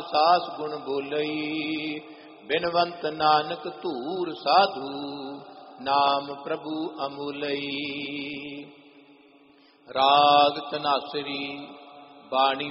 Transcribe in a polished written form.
ਸਾਸ ਗੁਣ ਬੋਲਈ। ਬਿਨਵੰਤ ਨਾਨਕ ਧੂਰ ਸਾਧੂ, ਨਾਮ ਪ੍ਰਭੂ ਅਮੁਲਈ। ਰਾਗ ਧਨਾਸਰੀ। ਬਾਣੀ